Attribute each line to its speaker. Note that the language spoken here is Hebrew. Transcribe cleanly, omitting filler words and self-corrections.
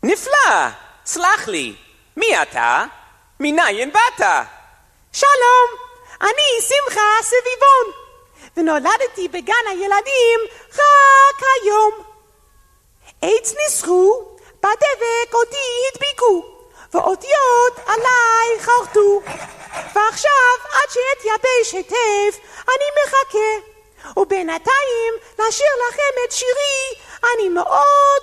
Speaker 1: נפלא! סלח לי, מי אתה? מניין באת?
Speaker 2: שלום, אני שמחה סביבון, ונולדתי בגן הילדים רק היום. עץ ניסחו, בדבק אותי הדביקו, ואותיות עליי חרטו. ועכשיו עד שאתייבש היטב אני מחכה, ובינתיים לשיר לכם את שירי אני מאוד